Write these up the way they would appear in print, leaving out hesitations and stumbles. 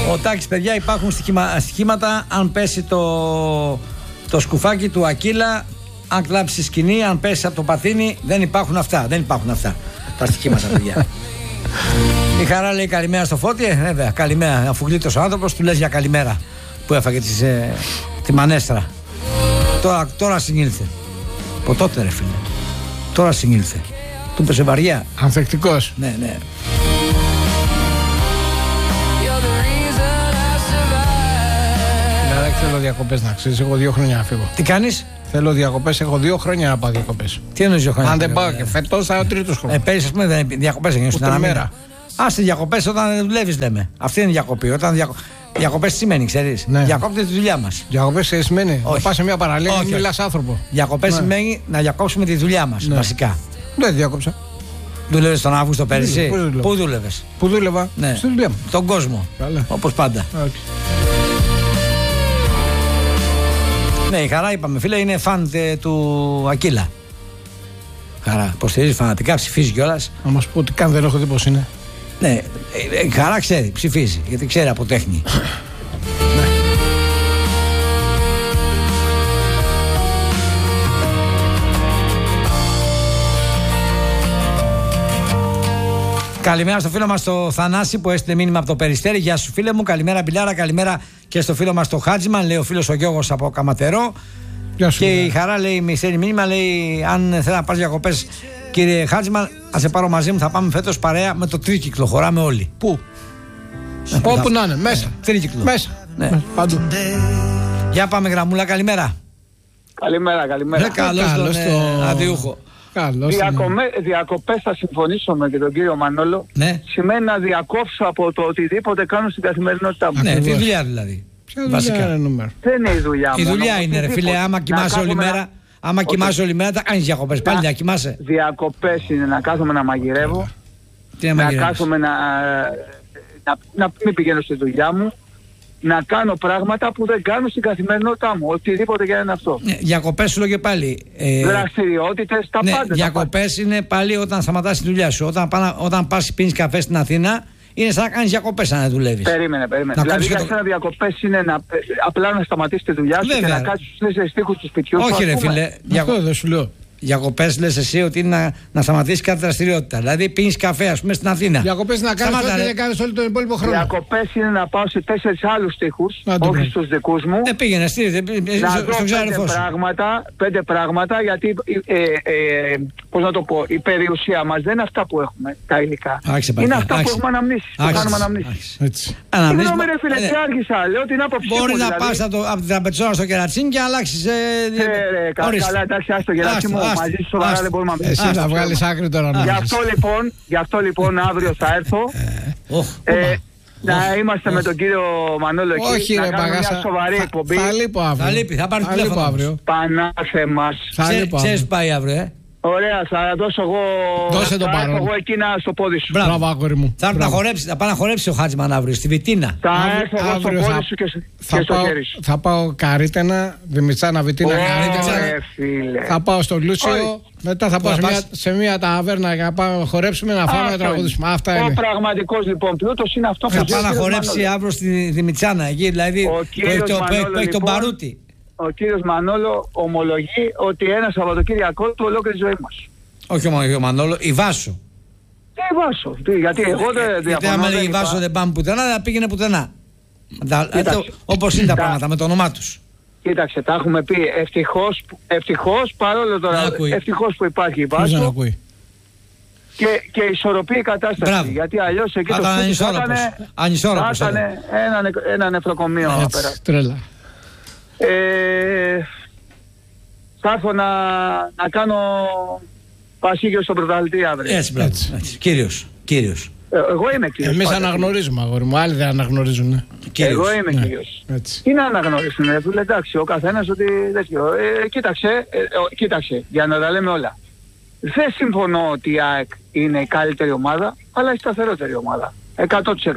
Ο Τάκης, παιδιά, υπάρχουν στοιχήματα. Αν πέσει το σκουφάκι του Ακύλα, αν κλάψει σκηνή, αν πέσει από το πατίνι, δεν υπάρχουν αυτά. Δεν υπάρχουν αυτά τα στοιχήματα, παιδιά. Η Χαρά λέει καλημέρα στο Φώτη. Βέβαια, καλημέρα. Αφού γλίτωσε ο άνθρωπος, του λες για καλημέρα που έφαγε τη μανέστρα. Τώρα συνήλθε. Ποτότε, ρε φίλε. Τώρα συνήλθε. Του πέσε βαριά. Ανθεκτικός. Ναι, ναι. Θέλω διακοπές να ξέρεις. Έχω 2 χρόνια να φύγω. Τι κάνεις? Θέλω διακοπές. Έχω 2 χρόνια να πάω διακοπές. Τι εννοείς 2 χρόνια? Αν δεν πάω και φέτος θα είναι ο τρίτος χρόνος. Πέρυσι, ας πούμε, διακοπές έγιναν στην αναμέρα. Άσε διακοπές όταν δεν δουλεύεις, λέμε. Αυτή είναι η διακοπή. Διακοπές τι σημαίνει, ξέρεις? Ναι. Διακόπτεται τη δουλειά μας. Διακοπές τι σημαίνει? Να πας σε μια παραλία και μιλάς άνθρωπο. Διακοπές σημαίνει να διακόψουμε τη δουλειά μας, βασικά. Δεν διάκοψα. Δούλευες τον Αύγουστο πέρυσι? Πού δούλευες? Πού δούλευα? Ναι. Στη δουλειά μου. Τον κόσμο. Όπως πάντα. Ναι, η Χαρά, είπαμε, φίλε, είναι φαν του Ακύλα. Χαρά, υποστηρίζει φανατικά, ψηφίζει κιόλας. Να μας πω ότι καν δεν έχω δει πως είναι. Ναι, η Χαρά ξέρει, ψηφίζει, γιατί ξέρει από τέχνη. Καλημέρα στο φίλο μας το Θανάση που έστειλε μήνυμα από το Περιστέρι. Γεια σου, φίλε μου. Καλημέρα, Μπιλάρα. Καλημέρα και στο φίλο μας το Χάτζιμαν. Λέει ο φίλος ο Γιώργος από Καματερό. Γεια σου, και η Χαρά λέει: με στέλνει μήνυμα, λέει: αν θέλει να πας διακοπές, κύριε Χάτζιμαν, θα σε πάρω μαζί μου. Θα πάμε φέτος παρέα με το τρίκυκλο. Χωράμε όλοι. Πού? Όπου να είναι, μέσα. Τρίκυκλο. Μέσα. Ναι. Παντού. Για πάμε, Γραμμούλα, καλημέρα. Καλημέρα. Καλώς τον αντιούχο. Διακοπές θα συμφωνήσω με τον κύριο Μανόλο. Ναι. Σημαίνει να διακόψω από το οτιδήποτε κάνω στην καθημερινότητά μου. Ναι, τη δουλειά δηλαδή. Βασικά. Δεν είναι η δουλειά μου. Η δουλειά είναι, ρε φίλε, άμα κοιμάσαι όλη μέρα. Άμα κοιμάσαι όλη μέρα, θα κάνεις διακοπές. Πάλι να κοιμάσαι. Διακοπές είναι να κάθομαι να μαγειρεύω. Να κάθομαι να μην πηγαίνω στη δουλειά μου. Να κάνω πράγματα που δεν κάνω στην καθημερινότητά μου. Οτιδήποτε και είναι αυτό. Διακοπές σου λέω και πάλι. Δραστηριότητες, τα πάντα. Διακοπές είναι πάλι όταν σταματάς τη δουλειά σου. Όταν πας πίνεις καφέ στην Αθήνα, είναι σαν να κάνεις διακοπές αν δεν δουλεύεις. Περίμενε. Δηλαδή για σένα διακοπές είναι απλά να σταματήσεις τη δουλειά σου και να κάτσεις στους 4 στίχους του σπιτιού σου. Όχι, ρε φίλε. Αυτό δεν σου λέω. Διακοπές λες εσύ ότι είναι να σταματήσεις κάθε δραστηριότητα. Δηλαδή πίνεις καφέ, ας πούμε, στην Αθήνα. Διακοπές να κάνεις ό,τι δεν κάνεις όλο τον υπόλοιπο χρόνο. Διακοπές είναι να πάω σε 4 άλλους τοίχους, όχι στους δικούς μου. Πήγαινε, να δω 5 πράγματα, γιατί πώς να το πω, η περιουσία μας δεν είναι αυτά που έχουμε, τα υλικά. Είναι αυτά που έχουμε αναμνήσεις. Το κάνουμε αναμνήσεις. Συγγνώμη ρε φίλε, τι άρχισα, λέω την άποψή μου. Μπορεί να πας από την τραπεζόνα στο κερατσίνι και να αλλάξεις. Καλά, εντάξει, άστο κερατσί μου. Μαζί σου σοβαρά δεν μπορούμε να μιλήσουμε. Εσύ θα βγάλεις άκρη τώρα. Γι' αυτό λοιπόν αύριο θα έρθω. Να είμαστε με τον κύριο Μανόλο εκεί. Όχι, να ρε κάνουμε Παγάσα. μια σοβαρή εκπομπή. Θα λείπω αύριο. Θα πάρει τηλέφωνο αύριο. Πανάθε μας. Ξέρεις που πάει αύριο, Ωραία, θα δώσω εγώ. Δώσε το παρόν. Εγώ εκείνα στο πόδι σου. Μπράβο, αγόρι μου. Θα πάει να χορέψει ο Χάτζιμαν αύριο στη Βιτίνα. Θα έρθω εγώ στο πόδι σου και στο χέρι σου. Θα πάω Καρίτενα, Δημητσάνα, Βιτίνα, Καρίτενα. Θα πάω στο Λούτσιο. Μετά θα πάω σε μια ταβέρνα για να πάμε να χορέψουμε, να φάμε, να τραγουδήσουμε. Αυτά είναι. Ο πραγματικός λοιπόν πλούτος είναι αυτό που θα πάει να χορέψει αύριο στη Δημητσάνα, εκεί δηλαδή που έχει τον Παρούτη. Ο κύριος Μανόλο ομολογεί ότι ένα Σαββατοκύριακο του ολόκληρη ζωή μας. Όχι ο Μανόλο, η Βάσο. Τι Βάσο, γιατί εγώ δεν διαφωνώ. Γιατί άμα λέει η Βάσο δεν πάμε πουθενά, δεν πήγαινε πουθενά. Όπως είναι τα πράγματα με το όνομά τους. Κοίταξε, τα έχουμε πει ευτυχώς παρόλο τώρα, ευτυχώς που υπάρχει η Βάσο. Και ισορροπεί η κατάσταση. Μπράβο. Γιατί αλλιώς εκεί το σπίτι θα ήταν ένα νεφροκομείο να περάσει. Τρέλα. Θα έρθω να κάνω πασίγιο στον πρωταθλητή αύριο. Έτσι. Κύριος. Εγώ είμαι κύριος. Εμείς αναγνωρίζουμε, αγόρι μου. Άλλοι δεν αναγνωρίζουν. Εγώ είμαι κύριος. Τι να αναγνωρίσουν, φίλε, εντάξει, ο καθένας ότι τέτοιο. Κοίταξε, για να τα λέμε όλα. Δεν συμφωνώ ότι η ΑΕΚ είναι η καλύτερη ομάδα, αλλά η σταθερότερη ομάδα. 100%.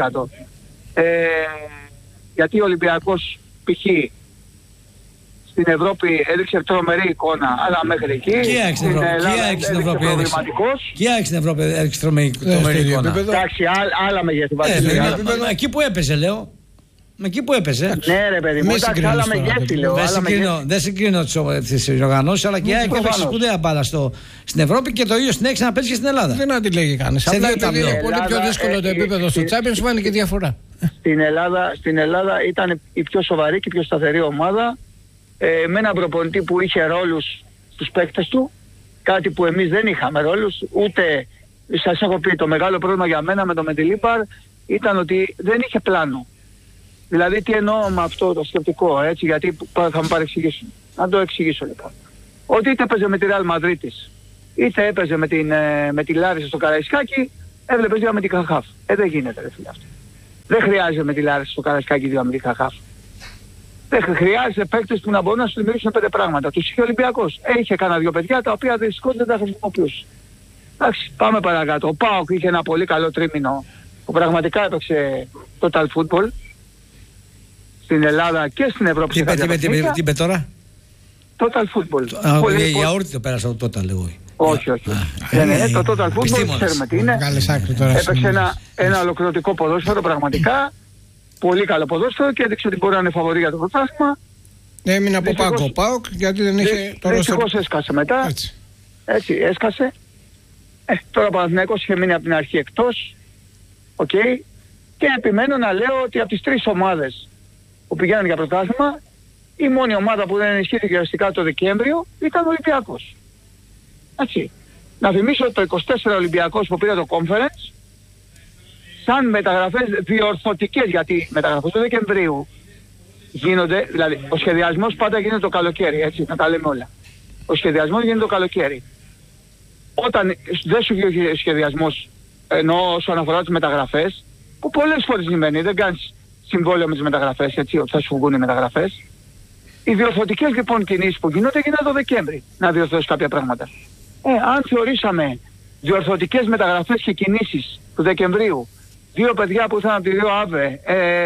Γιατί ο Ολυμπιακός π.χ. στην Ευρώπη έδειξε τρομερή εικόνα, αλλά μέχρι εκεί. Και στην Ευρώπη έδειξε τρομερή εικόνα. Εντάξει, άλλα μεγέθη. Εκεί που έπαιζε, λέω. Εκεί που έπαιζε. Ναι, ρε παιδί μου, εντάξει, άλλα μεγέθη λέω. Δεν συγκρίνω τις οργανώσεις, αλλά και η ΑΕΚ έπαιξε σπουδαία μπάλα στην Ευρώπη και το ίδιο συνέχισε να παίζει και στην Ελλάδα. Δεν αντιλέγει κανείς. Απλά επειδή είναι πολύ πιο δύσκολο το επίπεδο στο Champions, φάνηκε και διαφορά. Στην Ελλάδα ήταν η πιο σοβαρή και η πιο σταθερή ομάδα. Με έναν προπονητή που είχε ρόλους στους παίκτες του. Κάτι που εμείς δεν είχαμε ρόλους, ούτε σας έχω πει το μεγάλο πρόβλημα για μένα με το Μεντιλίπαρ ήταν ότι δεν είχε πλάνο. Δηλαδή τι εννοώ με αυτό το σκεπτικό, έτσι, γιατί θα μου παρεξηγήσουν. Να το εξηγήσω λοιπόν. Ότι είτε έπαιζε με τη Real Madrid, είτε έπαιζε με τη Λάρισα στο Καραϊσκάκι, έβλεπες δύο με την Χαχάφ. Δεν γίνεται ρε φίλε αυτό. Δεν χρειάζεται με τη Λάρισα στο Καραϊσκάκι δύο με την Χαχάφ. Δεν χρειάζεται παίκτες που να μπορούν να σου δημιουργήσουν 5 πράγματα. Τους είχε ο Ολυμπιακός. Είχε κανένα 2 παιδιά τα οποία δυστυχώς δεν τα χρησιμοποιούσε. Εντάξει, πάμε παρακάτω. Ο ΠΑΟΚ είχε ένα πολύ καλό τρίμηνο που πραγματικά έπαιξε total football στην Ελλάδα και στην Ευρώπη. Τι είπε τώρα? Total football. Γιαούρτι το πέρασα το total εγώ. Όχι. Το total football ξέρουμε τι είναι. Έπαιξε ένα ολοκληρωτικό ποδόσφαιρο πραγματικά. Πολύ καλό ποδόσφαιρο και έδειξε ότι μπορεί να είναι φαβορί για το πρωτάθλημα. Έμεινε από ΠΑΟΚ γιατί δεν είχε το ρόστερ. Δυστυχώς έσκασε μετά. Έτσι έσκασε. Τώρα ο Παναθηναϊκός είχε μείνει από την αρχή εκτός. Okay. Και επιμένω να λέω ότι από τις 3 ομάδες που πηγαίνουν για πρωτάθλημα, η μόνη ομάδα που δεν ενισχύθηκε ουσιαστικά το Δεκέμβριο ήταν ο Ολυμπιακός. Έτσι. Να θυμίσω ότι το 24 Ολυμπιακός που πήρε το Conference, σαν μεταγραφές διορθωτικές, γιατί μεταγραφές του Δεκεμβρίου γίνονται, δηλαδή ο σχεδιασμός πάντα γίνεται το καλοκαίρι, έτσι, να τα λέμε όλα. Ο σχεδιασμός γίνεται το καλοκαίρι. Όταν δεν σου βγει ο σχεδιασμός, ενώ όσον αφορά τις μεταγραφές, που πολλές φορές συμβαίνει, δεν κάνεις συμβόλαιο με τις μεταγραφές, έτσι, ότι θα σου βγουν οι μεταγραφές. Οι διορθωτικές λοιπόν κινήσεις που γίνονται το Δεκέμβρη, να διορθώσεις κάποια πράγματα. Αν θεωρήσαμε διορθωτικές μεταγραφές και κινήσεις του Δεκεμβρίου, 2 παιδιά που ήρθαν από τη 2 ΑΒΕ,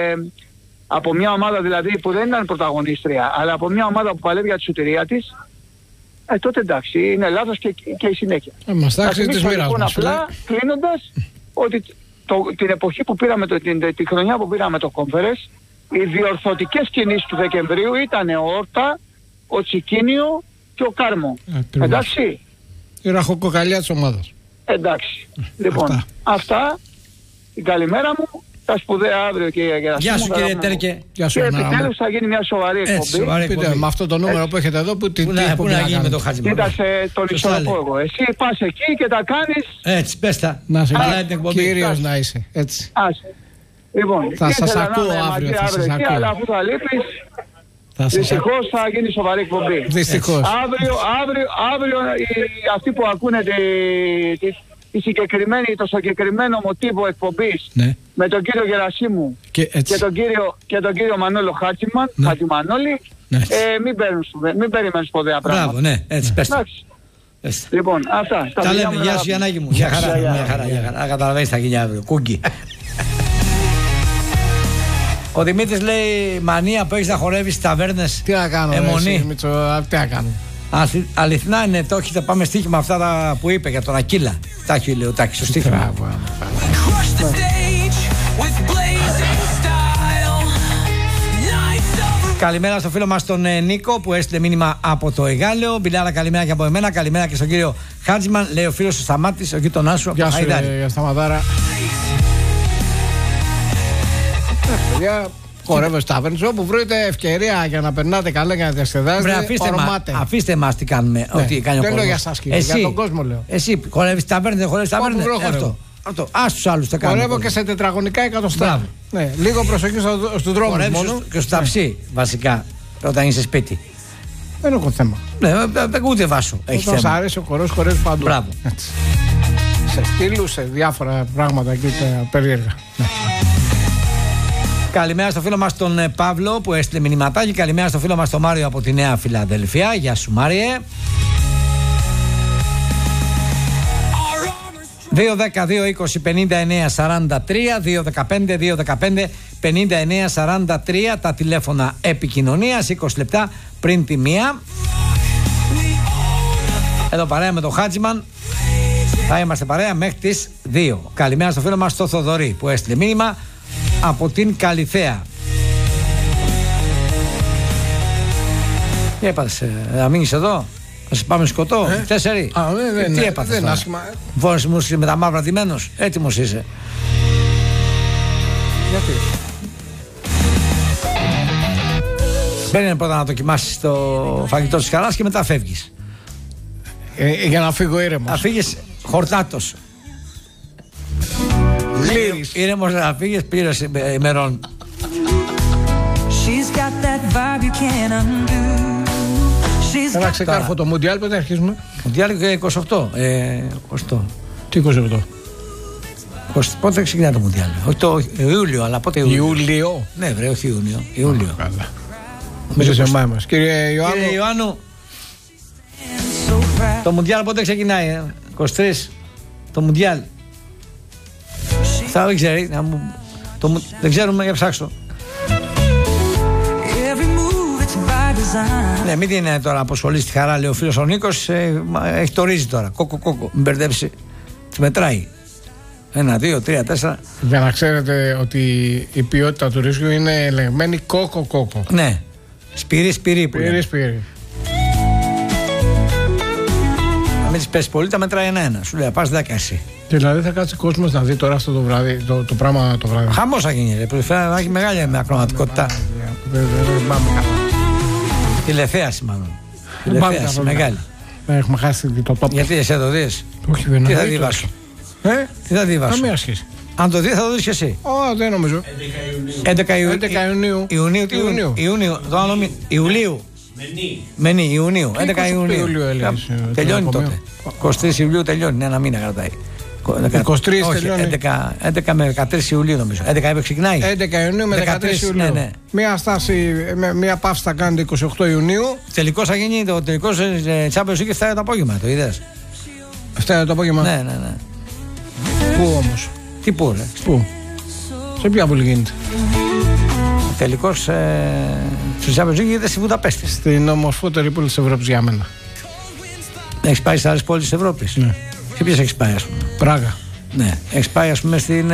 από μια ομάδα δηλαδή που δεν ήταν πρωταγωνίστρια, αλλά από μια ομάδα που παλεύει για τη σωτηρία της, τότε εντάξει, είναι λάθος και η συνέχεια. Μας τάξει τις μοίρας λοιπόν, μας. απλά κλείνοντας, ότι την εποχή που πήραμε, τη χρονιά που πήραμε το Conference, οι διορθωτικές κινήσεις του Δεκεμβρίου ήταν ο Όρτα, ο Τσικίνιο και ο Κάρμο. Εντάξει. Η ραχοκοκαλιά της ομάδας. Εντάξει. Λοιπόν, αυτά. Την καλημέρα μου. Τα σπουδαία αύριο και η Γερασίμου. Γεια σου κύριε Τέρκε. Και επιτέλους θα γίνει μια σοβαρή εκπομπή. Πείτε, με αυτό το νούμερο που έχετε εδώ, πού να γίνει με το Χατζημάν. Κοίταξε τον ισορροπό εγώ. Εσύ πας εκεί και τα κάνεις. Έτσι, πες τα. Να σε κύριος να είσαι. Έτσι. Λοιπόν, θα σας ακούω αύριο. Αλλά αφού θα λείπεις, δυστυχώς θα γίνει σοβαρή εκπομπή. Δυστυχώς. Αύριο αυτοί που ακούνε το συγκεκριμένο μοτίβο εκπομπής, ναι, με τον κύριο Γερασίμου και τον κύριο Μανώλο Χάτσιμαν, ναι, Χατζημανόλη, ναι, μην περιμένουν σπουδαία πράγματα. Μπράβο, ναι, έτσι πες. Λοιπόν, αυτά. Τα λέμε, γεια σου Γιαννάκη μου. Γεια χαρά. Καταλαβαίνεις θα γίνει αύριο. Κούγκι. Ο Δημήτρης λέει μανία που έχεις να χορεύεις στις ταβέρνες. Τι να κάνω, αιμονή. Τι να κάνω. Αληθινά είναι, το έχετε πάμε στοίχημα αυτά που είπε για τον Ακύλα. Τα έχει λέει ο Τάκης στο στοίχημα. Καλημέρα στο φίλο μας τον Νίκο που έστειλε μήνυμα από το Εγάλεο. Μπιλάρα, καλημέρα και από εμένα. Καλημέρα και στον κύριο Χάτζημαν. Λέει ο φίλος του Σταμάτης, ο γείτονάς σου. Γεια σου, Σταματάρα. Παιδιά, χορεύω στα ταβέρνες, όπου βρείτε ευκαιρία για να περνάτε καλά και να διασκεδάζετε. Αφήστε μας τι κάνουμε. Ναι, ό,τι κάνει ο κόσμος. Δεν λέω για σας κύριε, για τον κόσμο λέω. Εσύ χορεύεις ταβέρνες, δεν χορεύεις ταβέρνες. Αυτό. Ας τους άλλους τα κάνουμε. Χορεύω και σε τετραγωνικά εκατοστά. Ναι, λίγο προσοχή στον δρόμο. Χορεύεις και στο ταψί βασικά όταν είσαι σπίτι. Δεν έχω θέμα. Ναι, ούτε βάσο. Όταν σ' αρέσει ο χορός, χορεύεις παντού. Μπράβο. Σε στήλους, σε διάφορα πράγματα και περίεργα. Καλημέρα στο φίλο μας τον Παύλο που έστειλε μηνυματάκι. Καλημέρα στο φίλο μας τον Μάριο από τη Νέα Φιλαδελφία. Γεια σου Μάριε. 2-10-2-20-59-43 2-15-2-15-59-43 τα τηλέφωνα επικοινωνίας. 20 λεπτά πριν τη 1. Εδώ παρέα με τον Χάτζημαν. Θα είμαστε παρέα μέχρι τις 2. Καλημέρα στο φίλο μας τον Θοδωρή που έστειλε μήνυμα από την Καλιθέα. Τι έπαθες, να μείνεις εδώ, να σε πάμε σκοτώ, 4. Τι έπαθες τώρα. Φόρεσαι μου με τα μαύρα ντυμένος, έτοιμος είσαι. Γιατί. Μπαίνει πρώτα να δοκιμάσεις το φαγητό της χαράς και μετά φεύγεις. Για να φύγω ήρεμος. Να φύγεις χορτάτος. Ήρεμος να φύγεις πλήρως ημερών. Ένα ξεκάρφο το Μουντιάλ, πότε αρχίζουμε? Μουντιάλ 28. 28. Τι 28? Πότε ξεκινάει το Μουντιάλ? Όχι το Ιούλιο, αλλά πότε Ιούλιο? Ναι, βρε, όχι Ιούνιο. Ιούλιο. Καλά. Μέσα σε εμάς μας. Κύριε Ιωάννου. Το Μουντιάλ πότε ξεκινάει? 23. Το Μουντιάλ. Θα δεν ξέρει. Δεν ξέρουμε, για ψάξω. Ναι, μην είναι τώρα αποσχολεί στη χαρά, λέει ο φίλος ο Νίκος. Έχει το ρύζι τώρα. Κόκο. Μην μπερδέψει. Τη μετράει. 1, 2, 3, 4. Για να ξέρετε ότι η ποιότητα του ρύζιου είναι ελεγμένη κόκο. Ναι. Σπυρί. Αν μην τις πέσει πολύ, τα μετράει 1-1. Σου λέει, πας 10 εσύ. Δηλαδή θα κάτσει κόσμος να δει τώρα αυτό το βράδυ, το πράγμα το βράδυ. Χαμός θα γίνει, ρε. Θα έχει μεγάλη ακροματικότητα. Δεν πάμε καλά. Τηλεθέαση μάλλον. Τηλεθέαση μεγάλη. Έχουμε χάσει το top. Γιατί εσύ το δεις? Όχι, δεν τι θα διβάσω? Τι θα διβάσω? Καμία σχέση. Αν το δει θα το δεις και εσύ. Δεν νομίζω. 11 Ιουνίου. Ιουνίου. Το άλλο Ιουλίου. Μενή, Ιουνίου. 11 Ιουνίου. Τελειώνει τότε. 23 Ιουλίου τελειώνει. Ένα μήνα κρατάει. 23 τελειώνει. 11 με 13 Ιουλίου νομίζω. 11 ξεκινάει. 11 Ιουνίου με 13 Ιουλίου. Ναι. Μία στάση, μία παύση θα κάνετε 28 Ιουνίου. Τελικός θα γίνει, το τελικός Champions League φτάνει το απόγευμα, το είδες? Φτάνει το απόγευμα. Ναι. Πού όμως? Τι πού, ρε? Πού? Σε ποια πόλη γίνεται? Τελικός στο Champions League γίνεται στη Βουδαπέστη. Στην ομορφότερη πόλη της Ευρώπης για μένα. Έχεις πάει σε άλλες πόλεις της Ευρώπης? Ναι. Σε ποιες έχεις πάει, ας πούμε? Πράγα. Ναι. Έχεις πάει, ας πούμε, στην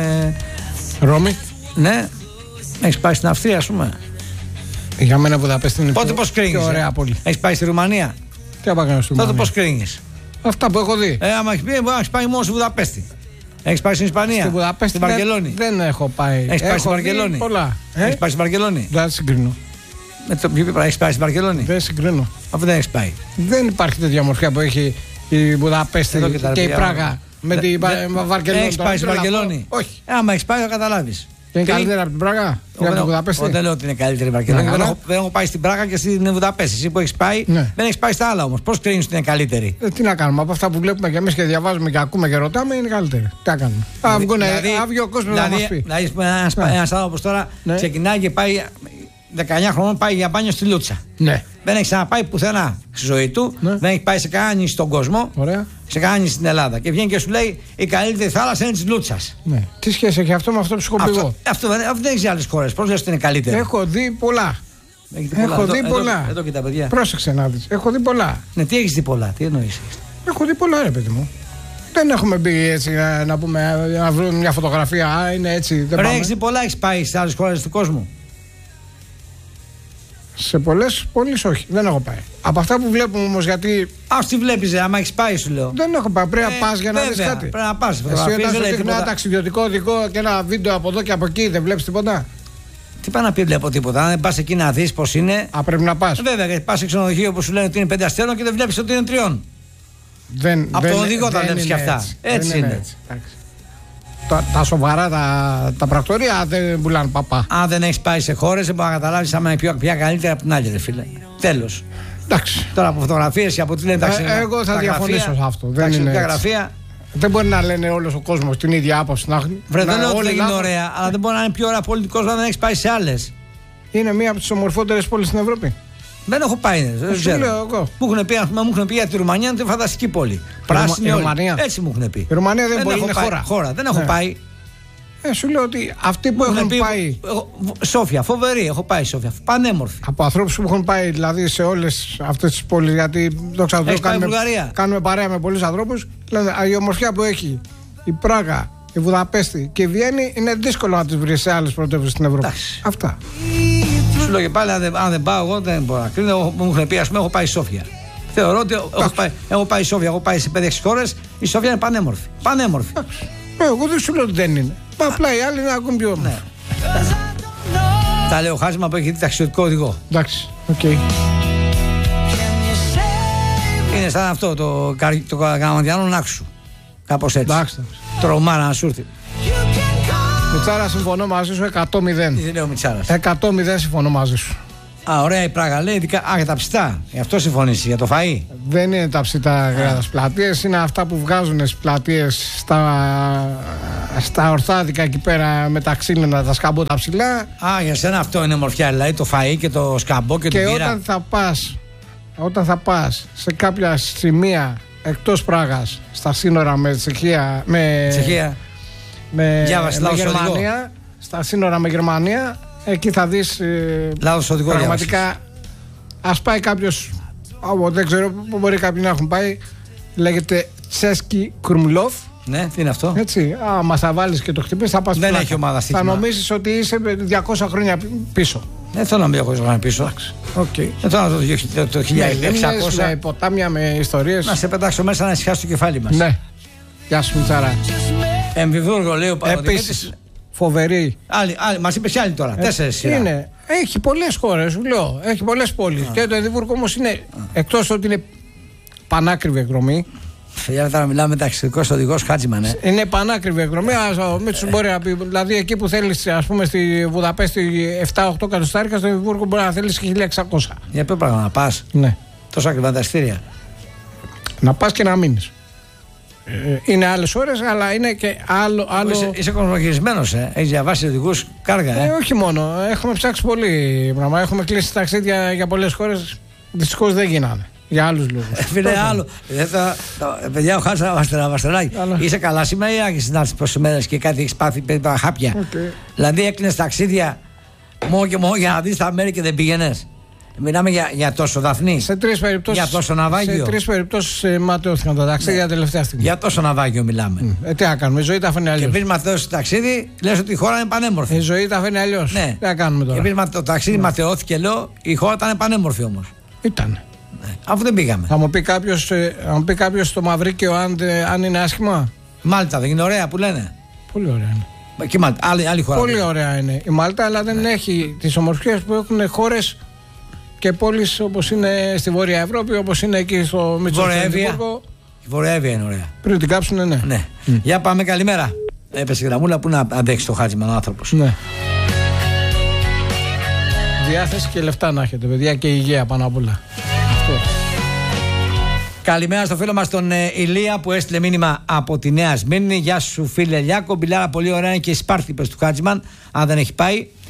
Ρώμη. Ναι. Έχεις πάει στην Αυστρία, ας πούμε? Για μένα Βουδαπέστη είναι πιο ωραία πόλη. Έχεις πάει στη Ρουμανία? Τι θα κάνω στη Ρουμανία? Τότε πώς κρίνεις? Αυτά που έχω δει. Άμα έχεις πάει μόνο στη Βουδαπέστη. Έχεις πάει στην Ισπανία? Στη Βουδαπέστη, στην Βαρκελόνη? Δεν έχω πάει. Έχεις πάει στην Βαρκελόνη? Πολλά. Έχεις πάει στην Βαρκελόνη? Δεν συγκρίνω. Έχεις πάει στην Βαρκελόνη? Δεν συγκρίνω. Αφού δεν έχεις πάει. Δεν υπάρχει τέτοια μορφιά που έχει η Βουδαπέστη και η Πράγα με τη Βαρκελόνη. Έχεις πάει στην Βαρκελόνη? Όχι. Άμα έχεις πάει θα καταλάβεις. Είναι καλύτερα από την Πράγα? Δεν λέω ότι είναι καλύτερη η Βαρκελόνη. Δεν έχω πάει στην Πράγα και στην Βουδαπέστη. Εσύ που έχεις πάει, δεν έχεις πάει στα άλλα όμως. Πώς κρίνεις ότι είναι καλύτερη? Τι να κάνουμε, από αυτά που βλέπουμε και εμείς και διαβάζουμε και ακούμε και ρωτάμε, είναι καλύτερη. Τι να κάνουμε? Αύγει ο κόσμος να μας πει. Δηλαδή, ένας άνθρωπος τώρα ξεκινάει και πάει 19 χρονών, πάει για μπάνιο στη Λούτσα. Ναι. Δεν έχει ξαναπάει πουθενά στη ζωή του. Ναι. Δεν έχει πάει σε κανένα νησί στον κόσμο. Ωραία. Σε κανένα νησί στην Ελλάδα. Και βγαίνει και σου λέει: η καλύτερη θάλασσα είναι της Λούτσας. Ναι. Τι σχέση έχει αυτό με αυτό που σου έχω πει εγώ? Αυτό δεν έχει άλλες χώρες. Πώς λες ότι είναι καλύτερη? Έχω δει πολλά. Έχω δει πολλά. Εδώ και τα παιδιά. Πρόσεξε να δεις. Έχω δει πολλά. Ναι, τι έχεις δει πολλά, τι εννοείς? Έχω δει πολλά, ρε παιδί μου. Δεν έχουμε μπει έτσι να πούμε, να βρούμε μια φωτογραφία. Είναι έτσι. Ρε, έχεις δει πολλά, έχεις πάει σε άλλες χώρες του κόσμου? Σε πολλές πόλεις όχι, δεν έχω πάει. Από αυτά που βλέπουμε όμως, γιατί. Ας τι βλέπεις, άμα έχεις πάει, σου λέω. Δεν έχω πάει. Πρέπει να πας για να δεις κάτι. Πρέπει να πας. Εσύ όταν σου δείχνει ένα ταξιδιωτικό οδικό και ένα βίντεο από εδώ και από εκεί, δεν βλέπεις τίποτα? Τι πάει να πει, βλέπω τίποτα. Αν δεν πας εκεί να δεις πώς είναι. Πρέπει να πας. Βέβαια, γιατί πας σε ξενοδοχείο που σου λένε ότι είναι 5 αστέρων και δεν βλέπεις ότι είναι 3. Από τον οδηγό τα βλέπεις και αυτά. Έτσι είναι. Τα σοβαρά τα πρακτορία δεν πουλάνε παπά. Αν δεν έχεις πάει σε χώρες, δεν μπορεί να καταλάβεις άμα είναι ποια καλύτερα από την άλλη, ρε φίλε. Τέλος. Εντάξει. Τώρα από φωτογραφίες και από τι λένε τα εγώ θα διαφωνήσω σε αυτό. Δεν μπορεί να λένε όλος ο κόσμος την ίδια άποψη. Δεν λέω ότι είναι ωραία, αλλά δεν μπορεί να είναι πιο ωραία πολιτικός αν δεν έχεις πάει σε άλλες. Είναι μία από τις ομορφότερες πόλεις στην Ευρώπη. Δεν έχω πάει, δεν ξέρω. Μου έχουν πει για τη Ρουμανία, είναι φανταστική πόλη. Πράσινη όλη. Έτσι μου έχουν πει. Η Ρουμανία δεν μπορεί να είναι χώρα. Δεν έχω πάει. Σου λέω ότι αυτοί που έχουν πάει. Σόφια, φοβερή, έχω πάει Σόφια. Πανέμορφη. Από ανθρώπους που έχουν πάει δηλαδή σε όλες αυτές τις πόλεις, γιατί δόξα τω Θεώ κάνουμε παρέα με πολλούς ανθρώπους. Δηλαδή η ομορφιά που έχει η Πράγα, η Βουδαπέστη και η Βιέννη είναι δύσκολο να τις βρει σε άλλες πρωτεύουσες στην Ευρώπη. Αυτά. Σου λέω και πάλι, αν δεν πάω, εγώ δεν μπορώ να κρίνω. Μου έχουν πει, ας πούμε, έχω πάει Σόφια. Θεωρώ ότι έχω πάει Σόφια, έχω πάει σε 5-6 χώρες. Η Σόφια είναι πανέμορφη. Πανέμορφη. Εγώ δεν σου λέω ότι δεν είναι. Απλά οι άλλοι είναι ακόμη πιο όμορφοι. Τα λέω χάσμα που έχει δει ταξιδιωτικό οδηγό. Εντάξει, οκ. Είναι σαν αυτό το Γραμματιανό Νάξου. Κάπως έτσι. Τρομάρα να σου έρθει. Μιτσάρα, συμφωνώ μαζί σου 100-0. Τι λέει ο Μιτσάρας? 100-0 συμφωνώ μαζί σου. Ωραία η Πράγα λέει, ειδικά για τα ψητά. Γι' αυτό συμφωνήσει, για το φαΐ. Δεν είναι τα ψητά για τις πλατείες, είναι αυτά που βγάζουν στις πλατείες στα ορθάδικα εκεί πέρα με τα ξύλινα, τα σκαμπό τα ψηλά. Για σένα αυτό είναι μορφιά, δηλαδή το φαΐ και το σκαμπό και το πύρα. Και όταν θα πας σε κάποια σημεία εκτός Πράγας, στα σύνορα με Τσεχία, με Γερμανία, στα σύνορα με Γερμανία, εκεί θα δεις πραγματικά. Ας πάει κάποιος, δεν ξέρω πού μπορεί κάποιοι να έχουν πάει, λέγεται Τσέσκι Κρουμλόφ. Ναι, τι είναι αυτό? Έτσι, άμα θα βάλεις και το χτυπήσεις θα πας. Δεν έχει ομάδα στοίχημα. Θα νομίζεις ότι είσαι 200 χρόνια πίσω. Δεν θέλω να μην 200 χρόνια πίσω. Okay. Δεν θέλω να δω το 1600. Με ποτάμια, με ιστορίες. Να σε πετάξω μέσα να ησυχάσει το κεφάλι μας. Ναι. Γεια σου Μιτσάρα. Εμβιβούργο λέει ο Παπαδημήτρης. Επίσης, φοβερή. Μας είπες άλλη τώρα. 4 σειρά. Είναι. Έχει πολλές χώρες, σου λέω. Έχει πολλές πόλεις. Και το Εδιμβούργο όμως είναι, εκτός ότι είναι πανάκριβη εκδρομή. Για τώρα μιλάμε ταξιδικός οδηγός Χάτζημαν. Είναι πανάκριβη εκδρομή. Ο Μίτσος μπορεί να πει, δηλαδή εκεί που θέλεις, ας πούμε στη Βουδαπέστη 7-8 κατοστάρικα, στο Εδιμβούργο μπορεί να θέλεις 1600. Για ποιο πράγμα να πας? Ναι. Τόσο ακριβά τα εισιτήρια. Να πας και να μείνεις. Είναι άλλες ώρες, αλλά είναι και άλλο. Είσαι κοσμογυρισμένος, έχεις διαβάσει οδηγούς κάργα. Όχι μόνο. Έχουμε ψάξει πολύ πράγμα. Έχουμε κλείσει ταξίδια για πολλές χώρες. Δυστυχώς δεν γίνανε. Για άλλους λόγους. Φίλε, άλλο. Παιδιά, ο Χάρης Βαστρελάκη. Είσαι καλά σήμερα ή άρχισες να έρθεις πόσες μέρες και κάτι έχεις πάθει τα χάπια? Δηλαδή έκλεινες ταξίδια μόνο και μόνο για να δεις τα μέρη και δεν πήγαινες? Μιλάμε για τόσο Δαφνή. Σε 3 περιπτώσεις. Για τόσο ναυάγιο. Σε 3 περιπτώσεις ματαιώθηκαν τα ταξίδια τελευταία στιγμή. Για τόσο ναυάγιο μιλάμε. Τι να κάνουμε, η ζωή τα φέρνει αλλιώς. Και πριν ματαιώσει το ταξίδι, λες ότι η χώρα είναι πανέμορφη. Η ζωή τα φέρνει αλλιώς. Ναι. Τι να κάνουμε τώρα. Και πριν το ταξίδι ματαιώθηκε, λέω, η χώρα ήταν πανέμορφη όμως. Ήταν. Ναι. Αφού δεν πήγαμε. Θα μου πει κάποιος στο Μαυρίκιο αν είναι άσχημα. Μάλτα δεν είναι ωραία που λένε? Πολύ ωραία είναι. Και Μάλτα, άλλη χώρα. Πολύ ωραία είναι η Μάλτα, αλλά δεν έχει τις ομορφιές που έχουν χώρες και πόλεις όπως είναι στη Βόρεια Ευρώπη, όπως είναι εκεί στο Μητσοβίτσκο. Η Βορειοεύβοια είναι ωραία. Πριν την κάψουνε, ναι. Για πάμε, καλημέρα. Έπεσε η γραμμούλα, που να αντέξει το Χάτζημαν ο άνθρωπος. Ναι. Διάθεση και λεφτά να έχετε, παιδιά, και υγεία πάνω απ' όλα. Αυτό. Καλημέρα στο φίλο μας τον Ηλία που έστειλε μήνυμα από τη Νέα Σμύρνη. Γεια σου φίλε Λιάκο, μπιλάρα πολύ ωραία είναι και η Σπάρτη πες του Χάτζημαν, αν δεν έχει πάει.